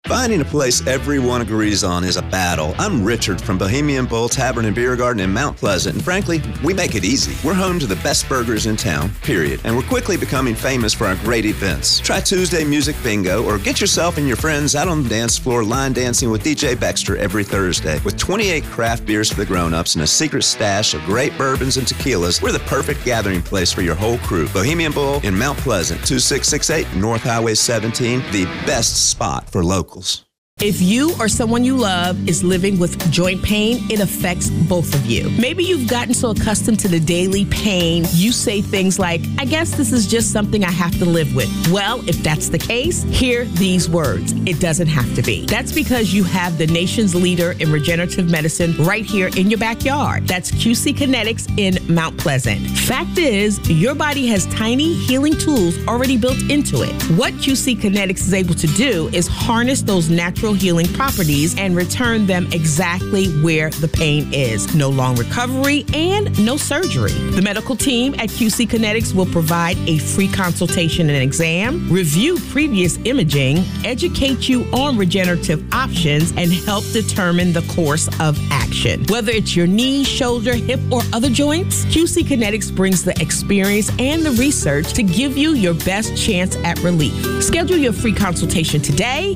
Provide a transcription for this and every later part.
Finding a place everyone agrees on is a battle. I'm Richard from Bohemian Bull Tavern and Beer Garden in Mount Pleasant, and frankly, we make it easy. We're home to the best burgers in town, period. And we're quickly becoming famous for our great events. Try Tuesday Music Bingo, or get yourself and your friends out on the dance floor line dancing with DJ Baxter every Thursday. With 28 craft beers for the grown-ups and a secret stash of great bourbons and tequilas, we're the perfect gathering place for your whole crew. Bohemian Bull in Mount Pleasant, 2668 North Highway 17, the best spot for locals. If you or someone you love is living with joint pain, it affects both of you. Maybe you've gotten so accustomed to the daily pain, you say things like, I guess this is just something I have to live with. Well, if that's the case, hear these words. It doesn't have to be. That's because you have the nation's leader in regenerative medicine right here in your backyard. That's QC Kinetics in Mount Pleasant. Fact is, your body has tiny healing tools already built into it. What QC Kinetics is able to do is harness those natural healing properties and return them exactly where the pain is. No long recovery and no surgery. The medical team at QC Kinetics will provide a free consultation and exam, review previous imaging, educate you on regenerative options, and help determine the course of action. Whether it's your knee, shoulder, hip, or other joints, QC Kinetics brings the experience and the research to give you your best chance at relief. Schedule your free consultation today,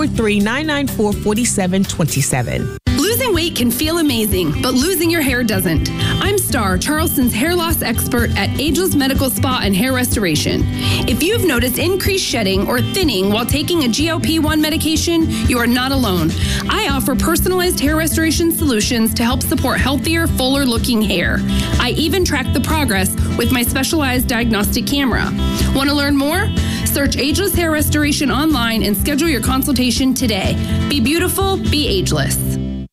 843-994-4727. Losing weight can feel amazing, but losing your hair doesn't. I'm Star, Charleston's hair loss expert at Ageless Medical Spa and Hair Restoration. If you've noticed increased shedding or thinning while taking a GLP-1 medication, you are not alone. I offer personalized hair restoration solutions to help support healthier, fuller-looking hair. I even track the progress with my specialized diagnostic camera. Want to learn more? Search Ageless Hair Restoration online and schedule your consultation today. Be beautiful, be ageless.